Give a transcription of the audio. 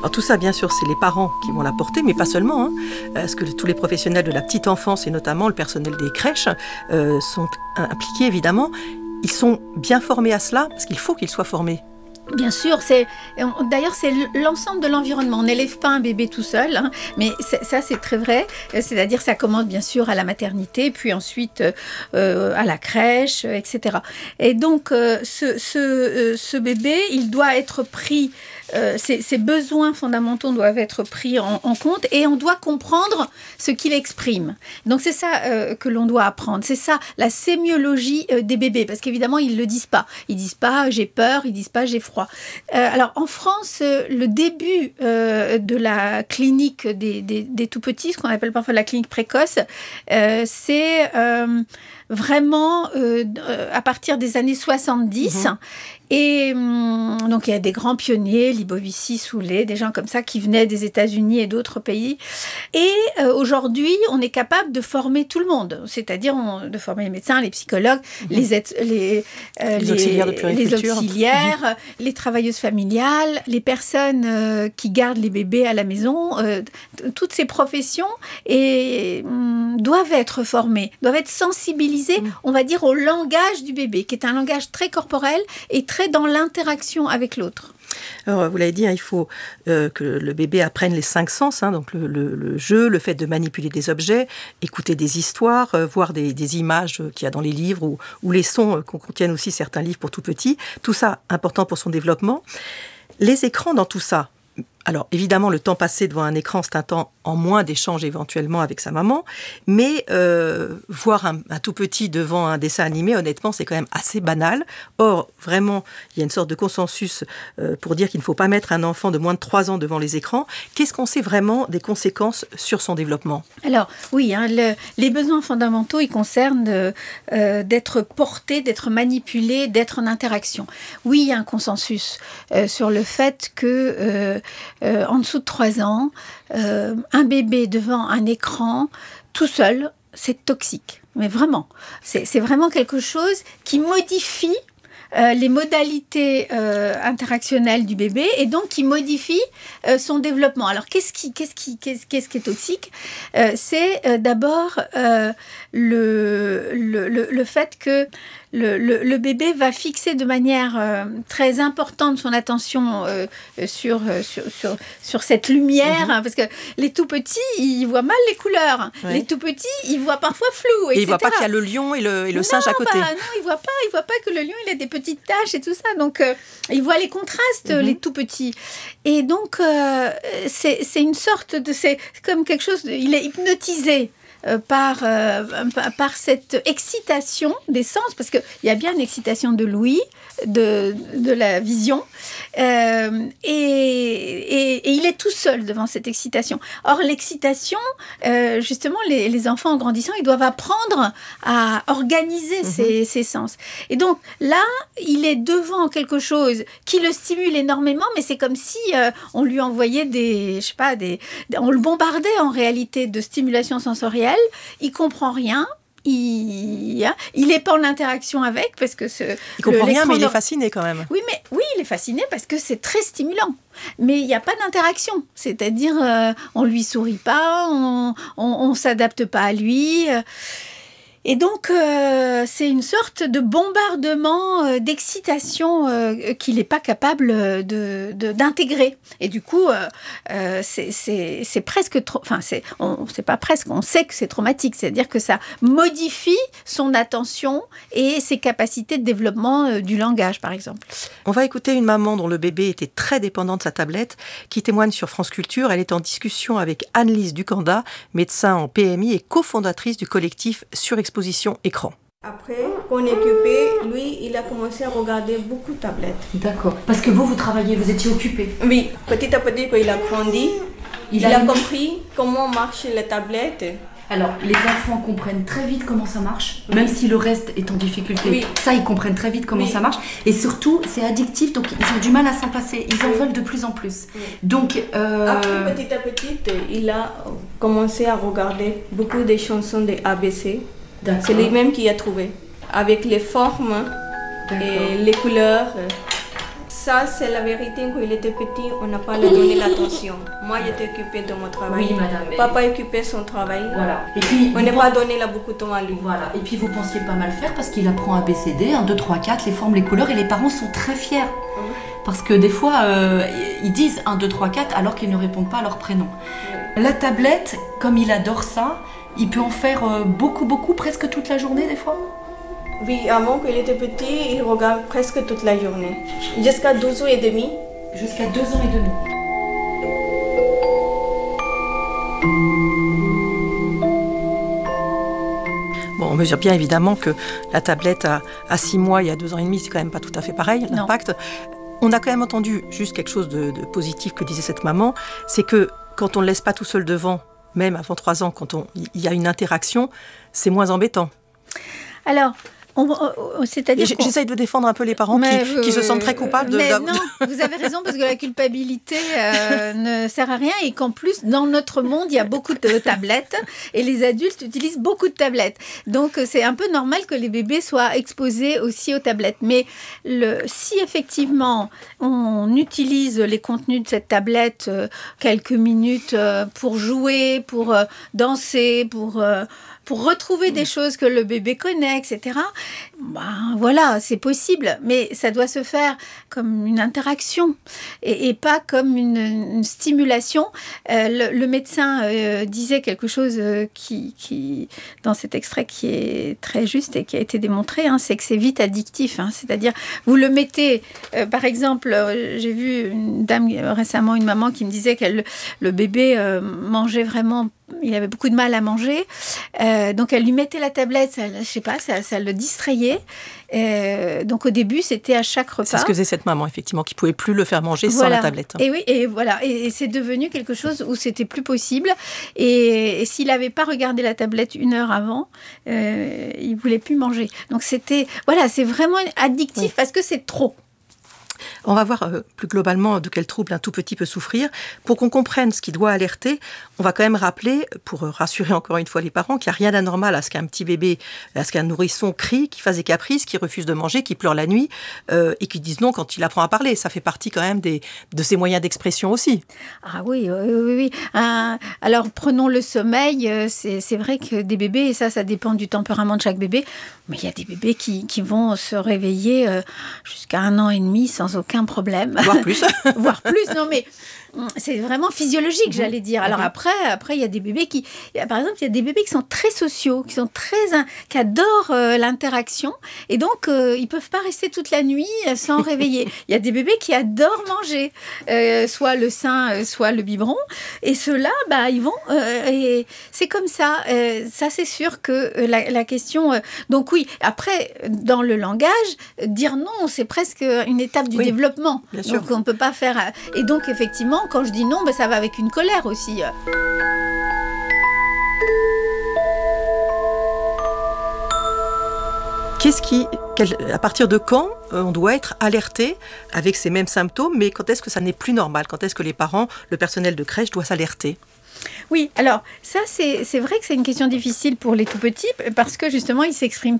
Alors tout ça, bien sûr, c'est les parents qui vont la porter, mais pas seulement, hein, parce que tous les professionnels de la petite enfance, et notamment le personnel des crèches, sont impliqués, évidemment. Ils sont bien formés à cela, parce qu'il faut qu'ils soient formés. Bien sûr, d'ailleurs c'est l'ensemble de l'environnement. On n'élève pas un bébé tout seul, hein, mais ça c'est très vrai. C'est-à-dire ça commence bien sûr à la maternité, puis ensuite à la crèche, etc. Et donc ce bébé, il doit être pris, ses besoins fondamentaux doivent être pris en compte et on doit comprendre ce qu'il exprime. Donc c'est ça que l'on doit apprendre. C'est ça la sémiologie des bébés, parce qu'évidemment ils le disent pas. Ils disent pas j'ai peur, ils disent pas j'ai froid. Alors en France, le début de la clinique des tout-petits, ce qu'on appelle parfois la clinique précoce, c'est vraiment à partir des années 70. Et donc il y a des grands pionniers, Libovici, Soulet, des gens comme ça qui venaient des États-Unis et d'autres pays. Et aujourd'hui, on est capable de former tout le monde, c'est-à-dire de former les médecins, les psychologues, les auxiliaires de puériculture, les travailleuses familiales, les personnes qui gardent les bébés à la maison. Toutes ces professions doivent être formées, doivent être sensibilisées, on va dire, au langage du bébé, qui est un langage très corporel et très dans l'interaction avec l'autre. Alors, vous l'avez dit, hein, il faut que le bébé apprenne les 5 sens, hein, donc le jeu, le fait de manipuler des objets, écouter des histoires, voir des images qu'il y a dans les livres ou les sons qu'on contiennent aussi certains livres pour tout petit. Tout ça, important pour son développement. Les écrans dans tout ça. Alors, évidemment, le temps passé devant un écran, c'est un temps en moins d'échange éventuellement avec sa maman, mais voir un tout petit devant un dessin animé, honnêtement, c'est quand même assez banal. Or, vraiment, il y a une sorte de consensus pour dire qu'il ne faut pas mettre un enfant de moins de 3 ans devant les écrans. Qu'est-ce qu'on sait vraiment des conséquences sur son développement ? Alors, oui, hein, les besoins fondamentaux, ils concernent d'être porté, d'être manipulé, d'être en interaction. Oui, il y a un consensus sur le fait que en dessous de 3 ans, un bébé devant un écran, tout seul, c'est toxique. Mais vraiment, c'est vraiment quelque chose qui modifie les modalités interactionnelles du bébé et donc qui modifie son développement. Alors, qu'est-ce qui est toxique ? C'est d'abord le fait que le bébé va fixer de manière très importante son attention sur cette lumière, hein, parce que les tout-petits, ils voient mal les couleurs. Oui. Les tout-petits, ils voient parfois flou, etc. Et ils ne voient pas qu'il y a le lion et le singe à côté. Non, ils ne voient pas que le lion, il a des petites taches et tout ça. Donc, ils voient les contrastes, les tout-petits. Et donc, c'est une sorte de... C'est comme quelque chose... Il est hypnotisé par cette excitation des sens, parce qu'il y a bien une excitation de l'ouïe, de la vision, et il est tout seul devant cette excitation. Or, l'excitation, justement, les enfants en grandissant, ils doivent apprendre à organiser ces sens. Et donc, là, il est devant quelque chose qui le stimule énormément, mais c'est comme si on lui envoyait on le bombardait en réalité de stimulation sensorielle. Il comprend rien. Il n'est pas en interaction avec parce que il comprend rien, mais il est fasciné quand même. Oui, il est fasciné parce que c'est très stimulant. Mais il n'y a pas d'interaction, c'est-à-dire on lui sourit pas, on s'adapte pas à lui. Et donc, c'est une sorte de bombardement d'excitation qu'il n'est pas capable d'intégrer. Et du coup, c'est presque trop... Enfin, c'est pas presque, on sait que c'est traumatique. C'est-à-dire que ça modifie son attention et ses capacités de développement du langage, par exemple. On va écouter une maman dont le bébé était très dépendant de sa tablette, qui témoigne sur France Culture. Elle est en discussion avec Anne-Lise Ducanda, médecin en PMI et cofondatrice du collectif Surexposition écran. Après qu'on est occupé, lui, il a commencé à regarder beaucoup de tablettes. D'accord. Parce que vous travailliez, vous étiez occupé. Oui, petit à petit, quand il a grandi, il a compris comment marchent les tablettes. Alors, les enfants comprennent très vite comment ça marche, même si le reste est en difficulté. Oui. Ça, ils comprennent très vite comment ça marche. Et surtout, c'est addictif, donc ils ont du mal à s'en passer. Ils en veulent de plus en plus. Oui. Donc, après, petit à petit, il a commencé à regarder beaucoup de chansons de ABC. D'accord. C'est lui-même qui a trouvé, avec les formes et les couleurs. Ça, c'est la vérité. Quand il était petit, on n'a pas lui donné l'attention. Moi, j'étais occupée de mon travail. Oui, madame. Papa occupait son travail. Voilà. Et puis, on n'a pas donné beaucoup de temps à lui. Voilà. Et puis, vous pensiez pas mal faire parce qu'il apprend ABCD, 1, 2, 3, 4, les formes, les couleurs, et les parents sont très fiers. Parce que des fois, ils disent 1, 2, 3, 4 alors qu'ils ne répondent pas à leur prénom. La tablette, comme il adore ça, il peut en faire beaucoup, presque toute la journée des fois. Oui, avant qu'il était petit, il regarde presque toute la journée. Jusqu'à 12 ans et demi. Jusqu'à 2 ans et demi. Bon, on mesure bien évidemment que la tablette à 6 mois et à 2 ans et demi, c'est quand même pas tout à fait pareil, l'impact. On a quand même entendu juste quelque chose de positif que disait cette maman, c'est que quand on ne le laisse pas tout seul devant, même avant 3 ans, quand il y a une interaction, c'est moins embêtant. Alors, c'est-à-dire j'essaye de défendre un peu les parents qui se sentent très coupables. Non, vous avez raison, parce que la culpabilité ne sert à rien, et qu'en plus, dans notre monde, il y a beaucoup de tablettes, et les adultes utilisent beaucoup de tablettes. Donc, c'est un peu normal que les bébés soient exposés aussi aux tablettes. Mais si effectivement, on utilise les contenus de cette tablette quelques minutes pour jouer, pour danser, pour retrouver des choses que le bébé connaît, etc. Voilà, c'est possible, mais ça doit se faire comme une interaction et pas comme une stimulation. Le médecin disait quelque chose qui, dans cet extrait, qui est très juste et qui a été démontré, c'est que c'est vite addictif. C'est-à-dire, vous le mettez, par exemple, j'ai vu une dame récemment, une maman qui me disait que le bébé mangeait vraiment. Il avait beaucoup de mal à manger, donc elle lui mettait la tablette, ça le distrayait. Donc au début, c'était à chaque repas. C'est ce que faisait cette maman, effectivement, qui ne pouvait plus le faire manger sans la tablette. Et oui, et voilà, et c'est devenu quelque chose où c'était plus possible. Et s'il n'avait pas regardé la tablette 1 heure avant, il ne voulait plus manger. Donc c'est vraiment addictif parce que c'est trop. On va voir plus globalement de quel trouble un tout petit peut souffrir. Pour qu'on comprenne ce qui doit alerter, on va quand même rappeler, pour rassurer encore une fois les parents, qu'il n'y a rien d'anormal à ce qu'un petit bébé, à ce qu'un nourrisson crie, qui fasse des caprices, qui refuse de manger, qui pleure la nuit et qui dise non quand il apprend à parler. Ça fait partie quand même de ses moyens d'expression aussi. Ah oui. Alors prenons le sommeil. C'est vrai que des bébés, et ça dépend du tempérament de chaque bébé, mais il y a des bébés qui vont se réveiller jusqu'à 1 an et demi sans aucun problème. Voire plus. Voire plus, non mais c'est vraiment physiologique, j'allais dire. Alors après, il y a des bébés par exemple, il y a des bébés qui sont très sociaux, qui adorent l'interaction, et donc ils peuvent pas rester toute la nuit sans réveiller. Il y a des bébés qui adorent manger, soit le sein, soit le biberon, et ceux-là, ils vont, et c'est comme ça. Ça, c'est sûr que la question. Donc oui, après, dans le langage, dire non, c'est presque une étape du développement. Bien sûr. Donc on peut pas faire. Et donc effectivement, quand je dis non, ça va avec une colère aussi. À partir de quand on doit être alerté avec ces mêmes symptômes, mais quand est-ce que ça n'est plus normal? Quand est-ce que les parents, le personnel de crèche doit s'alerter? Oui, alors ça c'est vrai que c'est une question difficile pour les tout petits parce que justement ils s'expriment